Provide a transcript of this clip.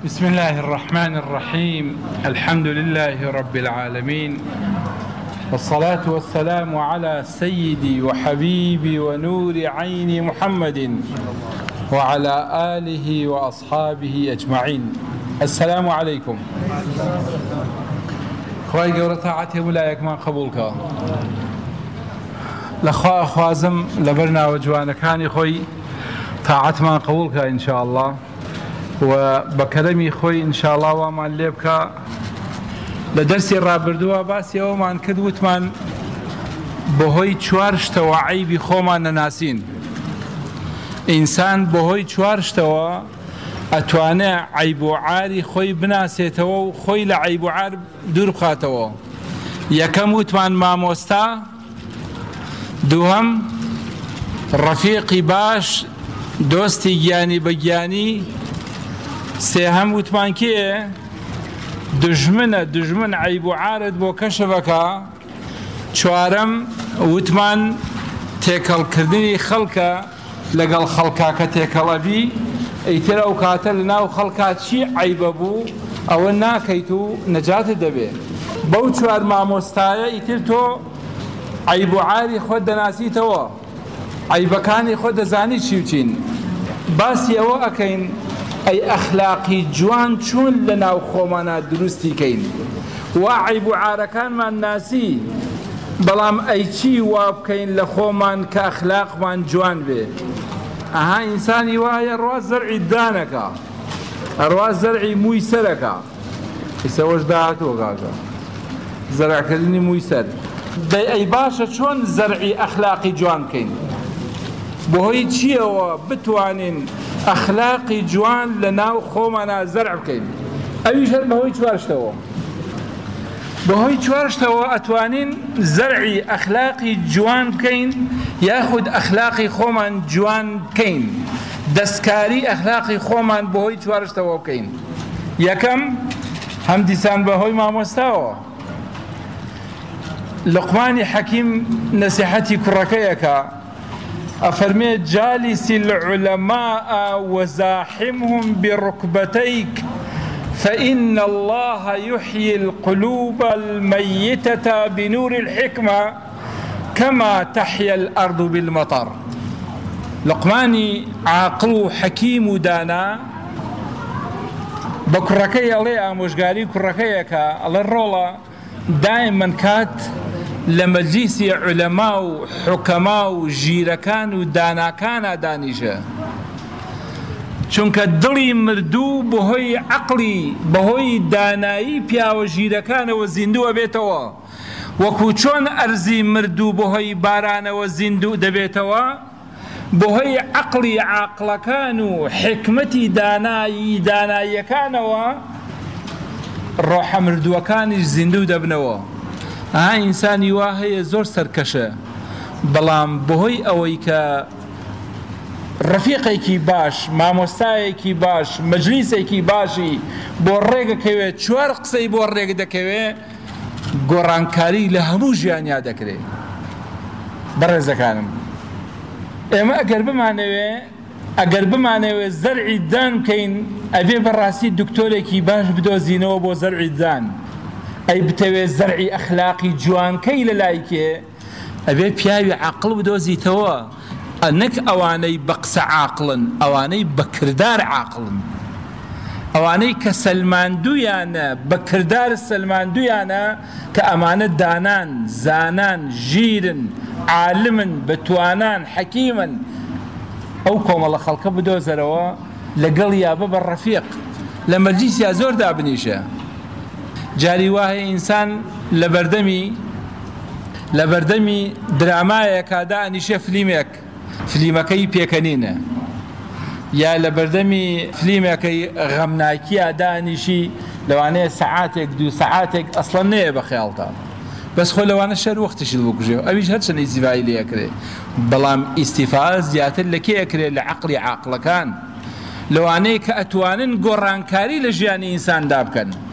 بسم الله الرحمن الرحيم. الحمد لله رب العالمين، والصلاة والسلام على سيدي وحبيبي ونور عين محمد وعلى آله وأصحابه أجمعين. السلام عليكم. خواهي قولة طاعته ولايك ما قبولك لخواه خوازم لبرنا وجوانكاني خوي طاعت ما قبولك إن شاء الله، وبكلمي خوي إن شاء الله ومان ليبكا لدرسي الرابردوا باسي ومان كدوتمان بهوي چوارشتوا عيبي خوما نناسين. إنسان بهوي چوارشتوا أتوانا عيب وعاري خوي بناسيتوا خوي لعيب وعار دور بخاتوا. يكم وتمان ماموستا، دوهم رفيقي باش دوستي جاني بجاني، سيهم وتمان كيه دجمن عيب وعارض بو كشفكا، چوارم وتمان تيكل كردني خلقا لقل خلقا كتيكل أبي ايتر او كاتلنا وخلقات شي عيببو او ناكيتو نجاة دبي بو چوار ماموستايا ايتر تو عيب وعاري خود ناسي توا عيبكاني خود زاني شيوچين باسي او اكين اي اخلاقي جوان چون لنا وخومانا درستي كين وعيب وعاركان ما الناسي بلام اي چي وابكين لخومان كاخلاق من جوان بي. اها انساني وهي رواز زرعي دانكا رواز زرعي مويسركا يسوش داعتو كاكا زرع كدني مويسر دي اي باشا شون زرعي اخلاقي جوان كين بهوي تشيوا بتوانين اخلاقي جوان لناو خومنا زرع كين ايش بهوي چوارشتوا بهوي چوارشتوا اتوانين زرعي اخلاقي جوان كين ياخد اخلاقي خومن جوان كين دسكاري اخلاقي خومن بهوي چوارشتوا كين. يكم هم ديسان بهوي ماموستاوا لقمان حكيم نصيحتي كركيكا أفرمي جالس العلماء وزاحمهم بركبتيك فإن الله يحيي القلوب الميتة بنور الحكمة كما تحيا الأرض بالمطر. لقماني عاقل حكيم دانا بكركي الله مشغالي كركيكا الله الرولا دائما كات لمجلس علماء وحكماء وجيركان وداناكان دانيشة چونك دلي مردو بهوي عقلي بهوي داناي بيا وجيركان وزندو بيتوا وكو چون ارزي مردو بهوي باران وزندو دبيتوا بهوي عقلي عقلكان وحكمتي داناي كانوا روح مردو كان زندو دبنوا. ها إنساني واهي زور سركشة بلام بهوي أويكا رفيقيكي باش ماموستايكي باش مجلسيكي باشي بوريك كوي چوار قصي بوريك دكوي گورانكاري لهمو جيانيا دكري برزكانم اما اگر بمعنوي زرعي دان كين ابي براسي دكتوريكي باش بدو زينو بو زرعي دان أي بتوي زرعي أخلاقي جوان كي للايكي أبي بياوي عقل بدوزي توا أنك أواني بقس عاقلا أواني بكردار عاقلا أواني كسلمان دويانا بكردار السلمان دويانا كأمانة دانان زانان جيرن عالما بتوانان حكيما أو كوم الله خلق بدوزروا لقل يا بابا الرفيق لما جيس يا زور دابنيشا جاري واهي إنسان لبردمي درامايا كادا أنيشة فليمكي بيكنينة يا لبردمي فليمكي غمناكي أدا أنيشي لو أنا ساعاتك دو ساعاتك أصلا نيه بخيالتا بس خو لو أنا شهر وقتش الوكجو أبيش هرشن استفاعي لي أكري بلام استفاع زيادة لكي أكري لعقلي عقل كان لو أنا كأتوانن قران كاري لجياني إنسان دابكن